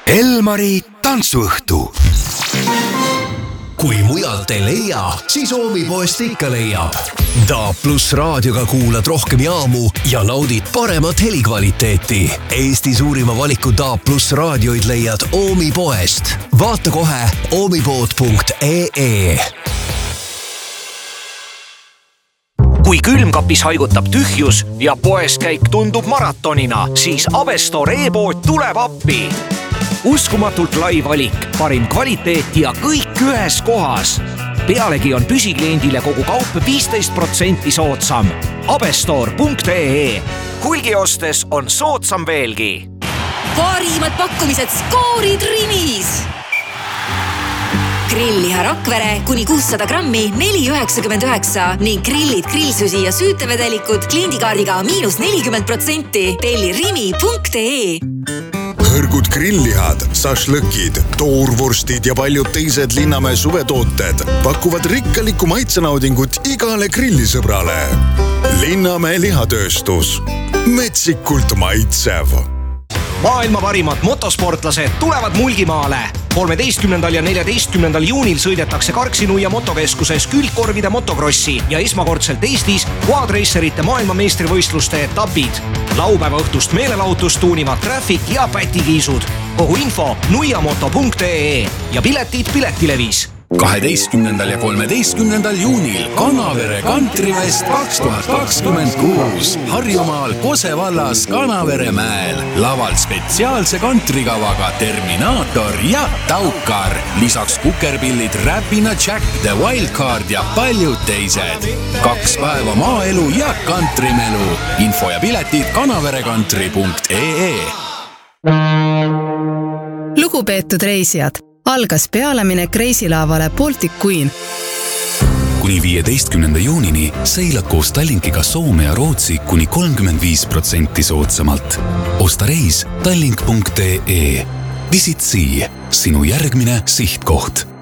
Elmari tantsuõhtu. Kui mujalt ei leia, siis Oomipoest ikka leiab. DAB+ raadioga kuulad rohkem jaamu ja naudid paremat helikvaliteeti. Eesti suurima valiku DAB+ raadioid leiad Oomipoest. Vaata kohe oomipood.ee. Kui külmkapis haigutab tühjus ja poes käik tundub maratonina, siis Avestor e-pood tuleb appi. Uskumatult lai valik, parim kvaliteet ja kõik ühes kohas. Pealegi on püsikliendile kogu kaup 15% soodsam. Avestor.ee. Hulgi ostes on soodsam veelgi. Parimad pakkumised skoorid Rimis. Grillliha Rakvere kuni 600 grammi 4,99 ning grillid, grillsusi ja süütevedelikud kliendikaardiga -40%. Telli rimi.ee. Hõrgud grillihad, sašlõkid, toorvorstid ja paljud teised Linnamäe suvetooted pakuvad rikkalikku maitsenaudingut igale grillisõbrale. Linnamäe lihatööstus. Metsikult maitsev. Maailma parimad motosportlased tulevad Mulgimaale. 13. ja 14. juunil sõidetakse Karksi-Nuia motokeskuses külgkorvide motokrossi ja esmakordselt Eestis quadracerite maailmameistrivõistluste etapid. Laupäeva õhtust meelelahutust tuunivad Traffic ja Pätikiisud. Kogu info nuiamoto.ee ja piletid Piletilevis. 12. ja 13. juunil Kanavere Kantrivest 2026 Harjumaal Kose vallas Kanaveremäel. Laval spetsiaalse kantrikavaga Terminaator ja Taukar. Lisaks kukerpillid Räpina Jack, The Wildcard ja paljud teised. 2 päeva maaelu ja kantrimelu. Info ja piletid kanaverekantri.ee. Lugupeetud reisijad, algas pealeminek reisilaavale Baltic Queen. Kuni 15. juunini seilad koos Tallinkiga Soome ja Rootsi kuni 35% soodsamalt. Osta reis tallink.ee. Visit Sea, sinu järgmine sihtkoht.